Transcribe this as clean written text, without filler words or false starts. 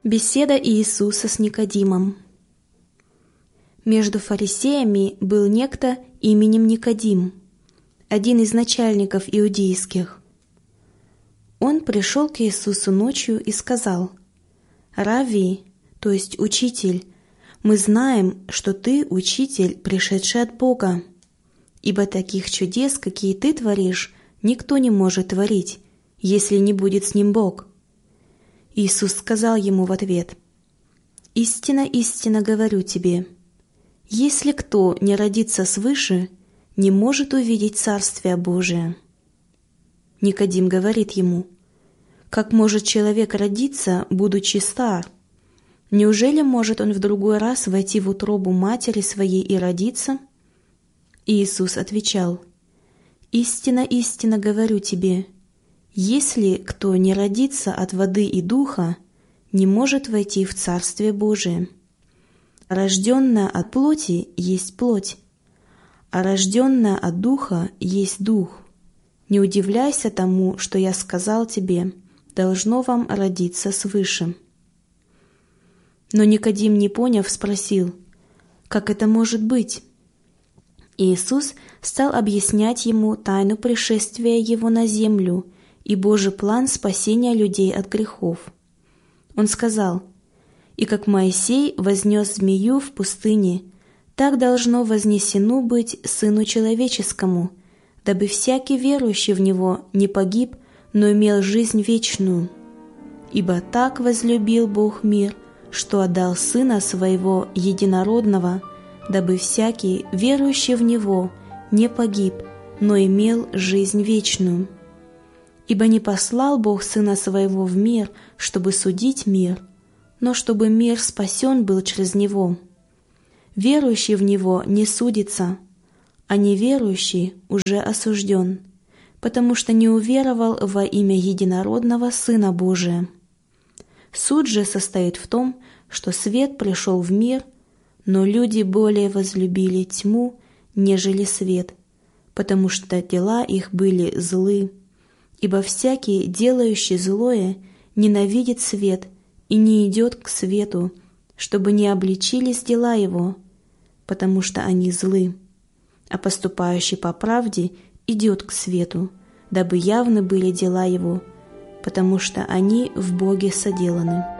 Беседа Иисуса с Никодимом. Между фарисеями был некто именем Никодим, один из начальников иудейских. Он пришел к Иисусу ночью и сказал: «Равви, то есть учитель, мы знаем, что ты учитель, пришедший от Бога, ибо таких чудес, какие ты творишь, никто не может творить, если не будет с ним Бог». Иисус сказал ему в ответ: «Истинно, истинно говорю тебе, если кто не родится свыше, не может увидеть Царствие Божие». Никодим говорит ему: «Как может человек родиться, будучи стар? Неужели может он в другой раз войти в утробу матери своей и родиться?» Иисус отвечал: «Истинно, истинно говорю тебе, если кто не родится от воды и духа, не может войти в Царствие Божие. Рожденное от плоти есть плоть, а рожденное от духа есть дух. Не удивляйся тому, что я сказал тебе, должно вам родиться свыше». Но Никодим, не поняв, спросил: «Как это может быть?» Иисус стал объяснять ему тайну пришествия Его на землю и Божий план спасения людей от грехов. Он сказал: «И как Моисей вознес змею в пустыне, так должно вознесено быть Сыну Человеческому, дабы всякий верующий в Него не погиб, но имел жизнь вечную. Ибо так возлюбил Бог мир, что отдал Сына Своего Единородного, дабы всякий, верующий в Него, не погиб, но имел жизнь вечную. Ибо не послал Бог Сына Своего в мир, чтобы судить мир, но чтобы мир спасен был через Него. Верующий в Него не судится, а неверующий уже осужден, потому что не уверовал во имя Единородного Сына Божия. Суд же состоит в том, что свет пришел в мир, но люди более возлюбили тьму, нежели свет, потому что дела их были злы. Ибо всякий, делающий злое, ненавидит свет и не идет к свету, чтобы не обличились дела его, потому что они злы. А поступающий по правде идет к свету, дабы явны были дела его, потому что они в Боге соделаны».